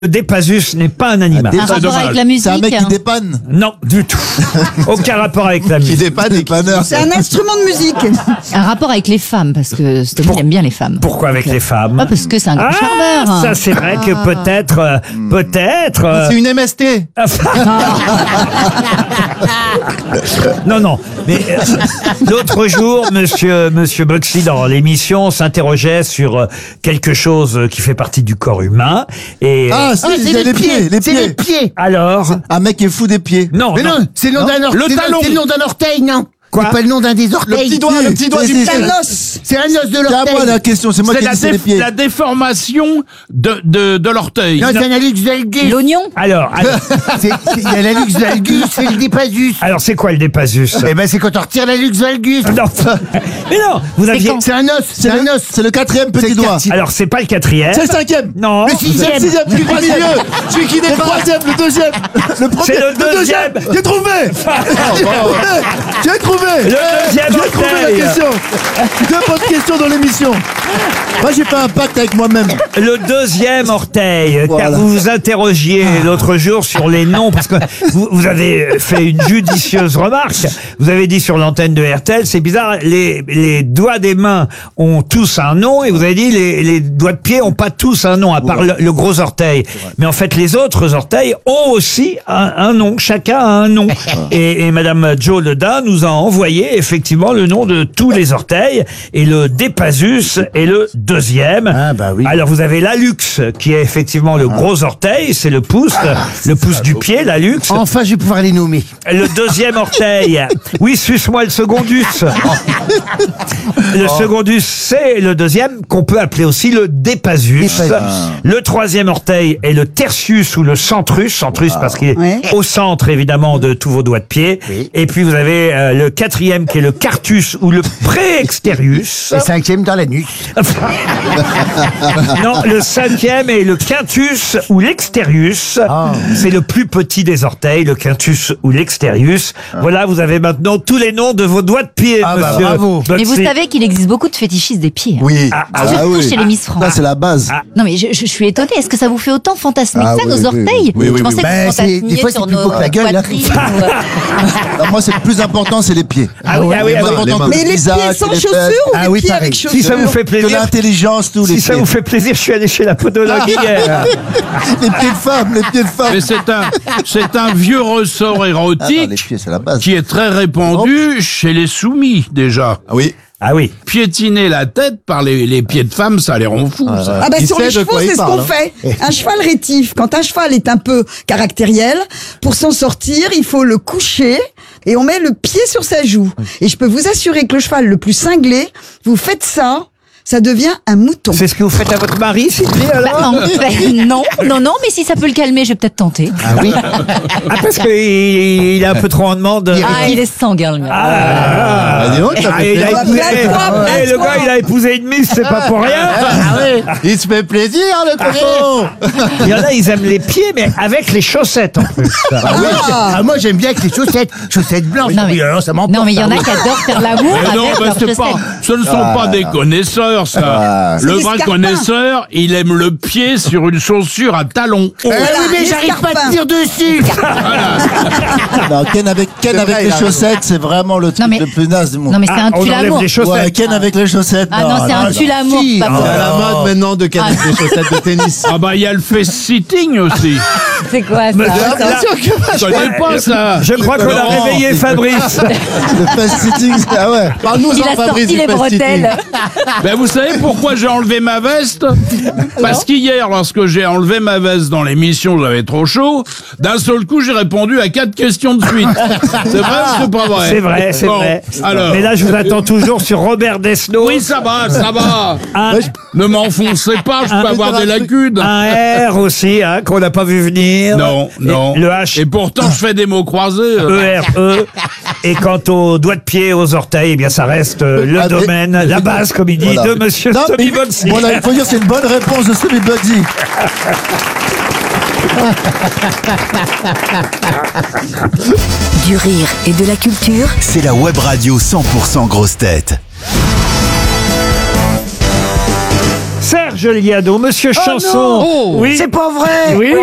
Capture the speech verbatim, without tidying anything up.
Le Dépasus n'est pas un animal. Un rapport avec la musique. C'est un mec qui dépanne. Non, du tout. Aucun rapport avec la Qui musique. dépanne et panneur. C'est un instrument de musique. Un rapport avec les femmes, parce que Stomy Pour- aime bien les femmes. Pourquoi avec les femmes? Ah, parce que c'est un grand Ah, charmeur. ça c'est vrai que peut-être, euh, peut-être. euh, C'est une M S T. Non, non. Mais euh, l'autre jour, Monsieur Monsieur Boxy dans l'émission s'interrogeait sur euh, quelque chose qui fait partie du corps humain. Et euh, Ah, si, il y a les pieds, les C'est les pieds. pieds. alors, Un mec qui est fou des pieds. non, Mais non. non, c'est le nom d'un orteil. Le talon. C'est le nom d'un orteil, non. Quoi? C'est pas le nom d'un des orteils. Le petit doigt, le petit doigt du C'est pied. un os. C'est un os de C'est à moi l'orteil. la question, c'est moi C'est qui ai la, dit c'est les déf- pieds. la déformation de, de, de l'orteil. Non, c'est un hallux valgus. L'oignon. Alors, alors, C'est- c'est- Il y a l'hallux valgus et le dépasus. alors, c'est quoi le Dépasus? Eh ben, c'est quand on retire l'hallux valgus. Non, mais non, vous aviez. quand C'est un os. C'est C'est un le, os. c'est le quatrième petit C'est doigt. quartier. Alors, c'est pas le quatrième. C'est le cinquième. Non. Le C'est le sixième. sixième, celui du milieu. Celui qui dépasse. Le troisième, le deuxième. Le premier. C'est le deuxième. J'ai trouvé. J'ai trouvé. J'ai trouvé. Le deuxième J'ai trouvé la orteil. question. Deux bonnes questions dans l'émission. Moi, j'ai fait un pacte avec moi-même. Le deuxième orteil, Voilà. car vous vous interrogiez l'autre jour sur les noms, parce que vous, vous avez fait une judicieuse remarque. Vous avez dit sur l'antenne de R T L, c'est bizarre, les, les doigts des mains ont tous un nom, et vous avez dit les, les doigts de pied ont pas tous un nom, à part le, le gros orteil. Mais en fait, les autres orteils ont aussi un, un nom. Chacun a un nom. Et, et Madame Jo Ledin nous a envoyé effectivement le nom de tous les orteils, et le Dépasus est le deuxième. Ah, bah oui. Alors vous avez l'allux, qui est effectivement le gros orteil, c'est le pouce, le pouce du pied, l'allux. Enfin, je vais pouvoir les nommer. Le deuxième orteil, oui, suce-moi le secondus. Le secondus, c'est le deuxième, qu'on peut appeler aussi le Dépasus. Le troisième orteil est le tertius ou le centrus, centrus parce qu'il est Ouais. au centre évidemment de tous vos doigts de pied. Et puis vous avez euh, le quatrième qui est le quartus ou le préexterius. Le cinquième dans l'anus. Non, le cinquième est le quintus ou l'exterius. C'est le plus petit des orteils, le quintus ou l'exterius. Voilà, vous avez maintenant tous les noms de vos doigts de pied, Ah bah monsieur. bravo. Mais vous Boxy. savez qu'il existe beaucoup de fétichistes des pieds. hein. Oui. Ah, Ah, surtout oui. chez les Miss France. Ça, c'est la base. Non mais je, je, je suis étonnée. Est-ce que ça vous fait autant fantasmer Ah que ça, oui, nos oui, orteils oui, oui, Je oui, pensais oui. que Ben, vous c'est- des fantasmiez fois, c'est sur plus nos beau que la gueule, hein. poitrines. ou, euh, Alors, moi, c'est le plus important, c'est les pieds. Ah oui, ah oui, C'est alors, plus important que Mais le les visage, pieds sans que les chaussures fesses, ou Ah les oui, pieds pareil. avec si chaussures? ça vous fait que plaisir, l'intelligence, tous les si ça pieds. vous fait plaisir, je suis allé chez la podologue hier. Les pieds de femme, les pieds de femme. Mais c'est un, c'est un vieux ressort Ah non, les érotique pieds, c'est la base. qui est très répandu chez les soumis, déjà. Ah oui. Ah oui. Piétiner la tête par les, les pieds de femmes, ça les rend fous, ça. Ah bah Il sur sait les de chevaux, quoi il c'est ce parle, qu'on hein. fait. Un cheval rétif, quand un cheval est un peu caractériel, pour s'en sortir, il faut le coucher et on met le pied sur sa joue. Et je peux vous assurer que le cheval le plus cinglé, vous faites ça, ça devient un mouton. C'est ce que vous faites à votre mari, Sylvie, bah, alors en fait, non, non, non, mais si ça peut le calmer, je vais peut-être tenter. Ah oui. Ah, parce qu'il il est un peu trop en demande. Ah, il est sanguin, le mec. Ah, Ah, dis donc, ça Ah, fait il a plaisir. épousé, Plein de fois, plein Eh, de le fois. gars, il a épousé une miss, c'est pas pour rien. Ah oui. Il se fait plaisir, le cochon. Il y en a, ils aiment les pieds, mais avec les chaussettes en plus. Ah, oui. Ah, moi, j'aime bien avec les chaussettes. Chaussettes blanches. Non, mais- Oui, alors, ça m'emporte. Non, mais il y en a ça. qui adorent faire l'amour Mais non, avec bah, leurs c'est pas, chaussettes. ce ne sont pas des connaisseurs, ça. Ah. Le C'est des vrai scarpins. connaisseur, il aime le pied sur une chaussure à talons hauts. Eh oui, mais les j'arrive pas à scarpins. tenir dessus. Non, Ken avec, Ken avec vrai, les il a chaussettes, c'est vraiment le truc Non, mais- le plus naze du monde. Non, mais c'est Ah, un on tue enlève l'amour. les chaussettes. Ouais, Ken avec les chaussettes. Ah non, c'est un tue l'amour, Si. pas Ah, bon. à la mode maintenant de Ken avec les chaussettes de tennis. Ah bah, il y a le face-sitting aussi. C'est quoi Mais ça là- Je connais pas ça. Je crois qu'on a Laurent, réveillé c'est- Fabrice. Le fast sitting, c'est- ah ouais. Il a sorti les bretelles. Ben vous savez pourquoi j'ai enlevé ma veste? Parce qu'hier, lorsque j'ai enlevé ma veste dans l'émission, j'avais trop chaud. D'un seul coup, j'ai répondu à quatre questions de suite. C'est vrai ou c'est pas vrai? C'est vrai, c'est Bon, vrai. Alors. Mais là, je vous attends toujours sur Robert Desnos. Oui, ça va, ça va. Un, Ne m'enfoncez pas, je Un- peux avoir des lacunes. un R aussi, hein, qu'on n'a pas vu venir. Non, Et non. le H. Et pourtant, je fais des mots croisés. E R E. Et quant aux doigts de pied, aux orteils, eh bien, ça reste euh, le Ah, mais- domaine, la base, comme il dit, Voilà. de monsieur Non, mais- Stomy Boxy. Voilà, il faut dire c'est une bonne réponse de Stomy Boxy. Du rire et de la culture. C'est la web radio cent pour cent grosse tête. Serge Serge Liado, Monsieur Chanson. non. Oui. C'est pas vrai. Oui.